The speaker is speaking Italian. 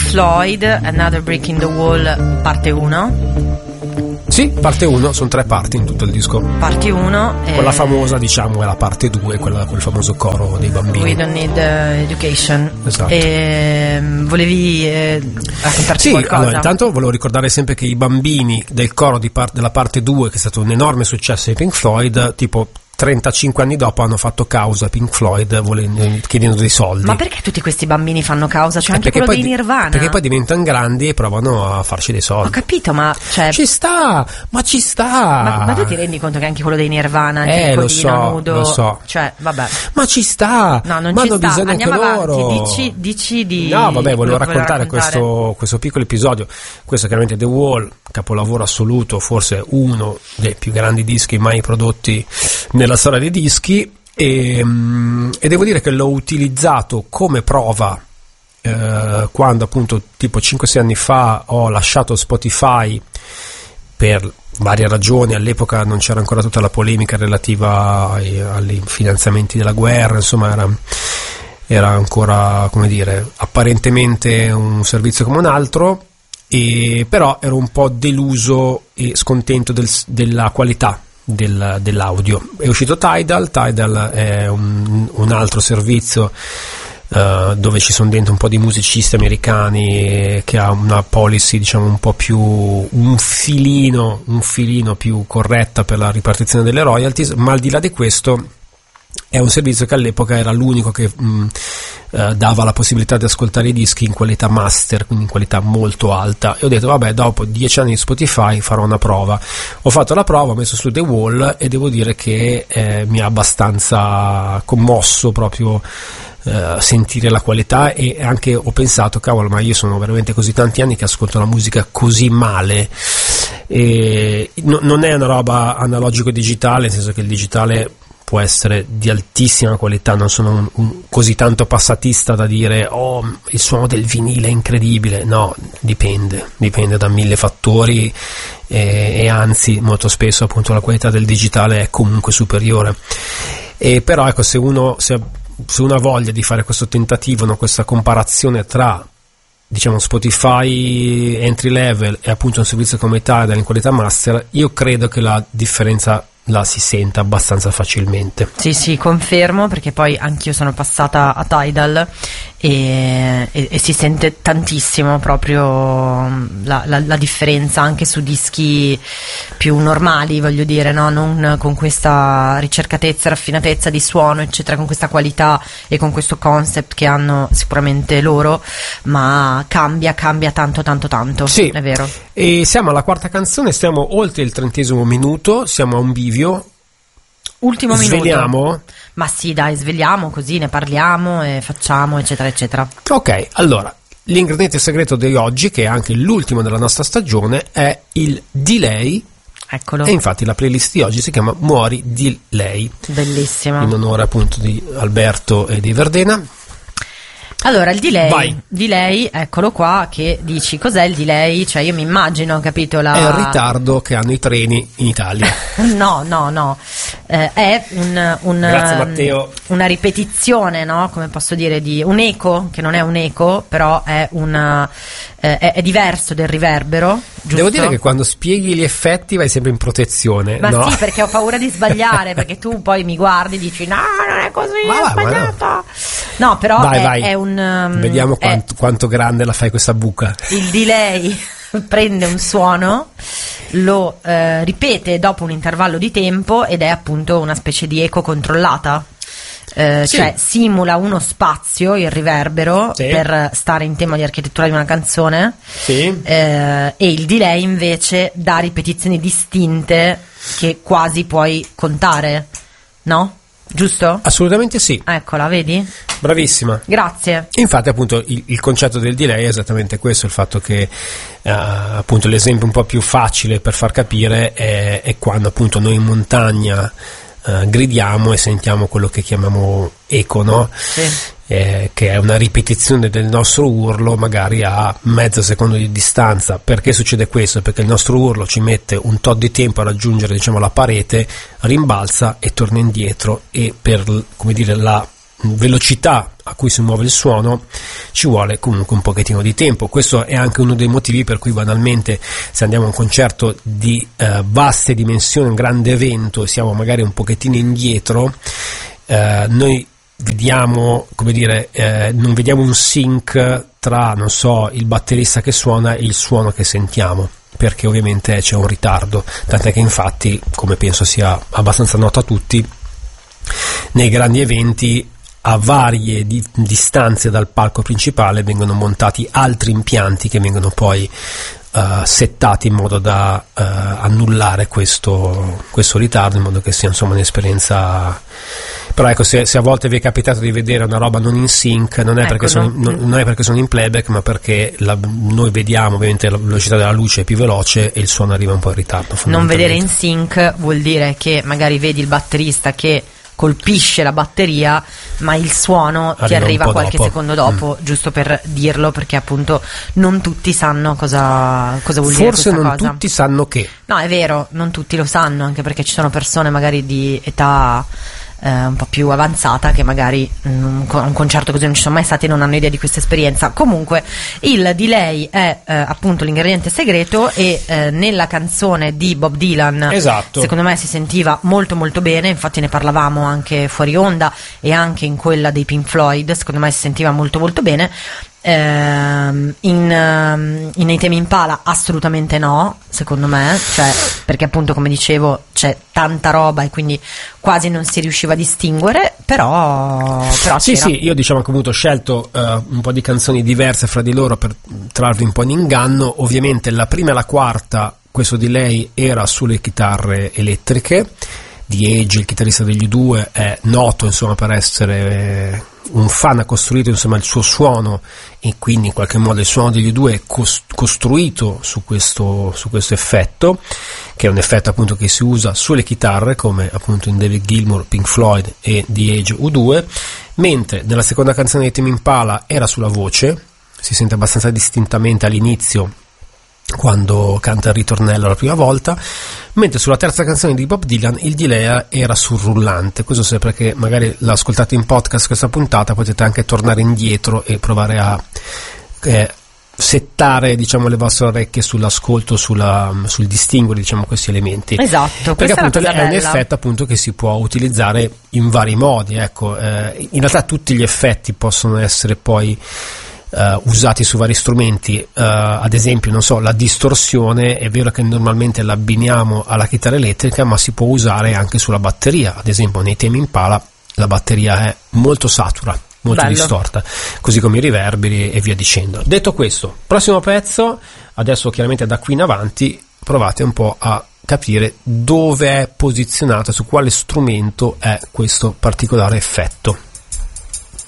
Floyd, Another Brick in the Wall, parte 1. Sì, parte 1, sono 3 parti in tutto il disco. Parti 1. Quella famosa, diciamo, è la parte 2, quel famoso coro dei bambini. We Don't Need Education. Esatto. Volevi raccontarci qualcosa? Allora, intanto volevo ricordare sempre che i bambini del coro della parte 2, che è stato un enorme successo di Pink Floyd, tipo 35 anni dopo hanno fatto causa a Pink Floyd chiedendo dei soldi. Ma perché tutti questi bambini fanno causa? Cioè anche quello dei Nirvana? Perché poi diventano grandi e provano a farci dei soldi. Ho capito, ma cioè, ci sta. Ma tu ti rendi conto che anche quello dei Nirvana, anche lo so. Cioè, vabbè. Ma ci sta. No, non ma ci hanno sta. bisogno Andiamo anche avanti. loro. Dici di. No, vabbè, volevo raccontare questo piccolo episodio. Questo è chiaramente The Wall, capolavoro assoluto, forse uno dei più grandi dischi mai prodotti nella storia dei dischi. E devo dire che l'ho utilizzato come prova quando appunto tipo 5-6 anni fa ho lasciato Spotify per varie ragioni. All'epoca non c'era ancora tutta la polemica relativa ai finanziamenti della guerra, insomma era ancora, come dire, apparentemente un servizio come un altro, però ero un po' deluso e scontento della qualità dell'audio. È uscito Tidal è un altro servizio dove ci sono dentro un po' di musicisti americani, che ha una policy, diciamo, un po' più un filino più corretta per la ripartizione delle royalties, ma al di là di questo è un servizio che all'epoca era l'unico che dava la possibilità di ascoltare i dischi in qualità master, quindi in qualità molto alta, e ho detto vabbè, dopo 10 anni di Spotify farò una prova. Ho fatto la prova, ho messo su The Wall e devo dire che mi ha abbastanza commosso proprio sentire la qualità, e anche ho pensato, cavolo, ma io sono veramente così tanti anni che ascolto la musica così male. Non è una roba analogico digitale, nel senso che il digitale può essere di altissima qualità, non sono così tanto passatista da dire il suono del vinile è incredibile. No, dipende da 1000 fattori, e anzi molto spesso appunto la qualità del digitale è comunque superiore. Però ecco, se uno ha voglia di fare questo tentativo, no, questa comparazione tra, diciamo, Spotify entry level e appunto un servizio come Tidal in qualità master, io credo che la differenza la si senta abbastanza facilmente. Sì, confermo, perché poi anch'io sono passata a Tidal e si sente tantissimo proprio la differenza anche su dischi più normali, voglio dire, no? Non con questa ricercatezza, raffinatezza di suono eccetera, con questa qualità e con questo concept che hanno sicuramente loro, ma cambia tanto. Sì, è vero. E siamo alla quarta canzone, stiamo oltre il 30° minuto, siamo a un bivio. Ultimo minuto. Sveliamo? Ma sì, dai, sveliamo, così ne parliamo e facciamo eccetera. Ok, allora, l'ingrediente segreto di oggi, che è anche l'ultimo della nostra stagione, è il delay. Eccolo. E infatti la playlist di oggi si chiama Muori di lei. Bellissima. In onore appunto di Alberto e di Verdena. Allora, il delay. Vai. Delay, eccolo qua, che dici cos'è il delay? Cioè io mi immagino, capito, È il ritardo che hanno i treni in Italia. No. È Grazie Matteo. Una ripetizione, no? Come posso dire, di un eco, che non è un eco, però è è diverso del riverbero, giusto? Devo dire che quando spieghi gli effetti vai sempre in protezione. Ma no? sì, perché ho paura di sbagliare, perché tu poi mi guardi e dici no, non è così, è sbagliato. No, però vai. È un vediamo quanto grande la fai questa buca. Il delay prende un suono, lo ripete dopo un intervallo di tempo ed è appunto una specie di eco controllata. Sì. Cioè simula uno spazio, il riverbero, sì, per stare in tema di architettura di una canzone, sì, e il delay invece dà ripetizioni distinte che quasi puoi contare, no? Giusto? Assolutamente sì. Eccola, vedi? Bravissima. Grazie. Infatti appunto il concetto del delay è esattamente questo, il fatto che appunto l'esempio un po' più facile per far capire è quando appunto noi in montagna gridiamo e sentiamo quello che chiamiamo eco, no? Sì. Che è una ripetizione del nostro urlo magari a mezzo secondo di distanza. Perché succede questo? Perché il nostro urlo ci mette un tot di tempo a raggiungere, diciamo, la parete, rimbalza e torna indietro, e per, come dire, la velocità a cui si muove il suono ci vuole comunque un pochettino di tempo. Questo è anche uno dei motivi per cui banalmente se andiamo a un concerto di vaste dimensioni, un grande evento, e siamo magari un pochettino indietro, noi vediamo, come dire, non vediamo un sync tra, non so, il batterista che suona e il suono che sentiamo, perché ovviamente c'è un ritardo, tant'è che infatti, come penso sia abbastanza noto a tutti, nei grandi eventi a varie distanze dal palco principale vengono montati altri impianti che vengono poi settati in modo da annullare questo ritardo, in modo che sia insomma un'esperienza. Però ecco, se a volte vi è capitato di vedere una roba non in sync, non è perché sono in playback, ma perché noi vediamo ovviamente la velocità della luce è più veloce e il suono arriva un po' in ritardo. Non vedere in sync vuol dire che magari vedi il batterista che colpisce la batteria, ma il suono ti arriva qualche secondo dopo, giusto per dirlo, perché appunto non tutti sanno cosa vuol dire questa cosa. Forse non tutti sanno che. No, è vero, non tutti lo sanno, anche perché ci sono persone magari di età un po' più avanzata che magari a un concerto così non ci sono mai stati e non hanno idea di questa esperienza. Comunque il delay è appunto l'ingrediente segreto, e nella canzone di Bob Dylan, esatto, secondo me si sentiva molto molto bene, infatti ne parlavamo anche fuori onda e anche in quella dei Pink Floyd, secondo me si sentiva molto molto bene. Nei Tame Impala assolutamente no, secondo me, cioè, perché appunto, come dicevo, c'è tanta roba e quindi quasi non si riusciva a distinguere, però sì, c'era. Sì, io diciamo che ho avuto scelto un po' di canzoni diverse fra di loro per trarvi un po' in inganno. Ovviamente la prima e la quarta, questo delay era sulle chitarre elettriche. The Edge, il chitarrista degli U2, è noto insomma per essere un fan, ha costruito insomma il suo suono, e quindi in qualche modo il suono degli U2 è costruito su questo effetto, che è un effetto appunto che si usa sulle chitarre, come appunto in David Gilmour, Pink Floyd e The Edge U2, mentre nella seconda canzone di Tame Impala era sulla voce, si sente abbastanza distintamente all'inizio quando canta il ritornello la prima volta, mentre sulla terza canzone di Bob Dylan il delay era sul rullante. Questo sempre perché magari l'ascoltate in podcast questa puntata, potete anche tornare indietro e provare a settare, diciamo, le vostre orecchie sull'ascolto, sul distinguere, diciamo, questi elementi. Esatto, perché appunto è un bella. effetto appunto che si può utilizzare in vari modi, ecco. In realtà tutti gli effetti possono essere poi usati su vari strumenti, ad esempio, non so, la distorsione è vero che normalmente l'abbiniamo alla chitarra elettrica, ma si può usare anche sulla batteria. Ad esempio nei Tame Impala la batteria è molto satura, molto bello, distorta, così come i riverberi e via dicendo. Detto questo, prossimo pezzo, adesso chiaramente da qui in avanti provate un po' a capire dove è posizionato, su quale strumento è questo particolare effetto.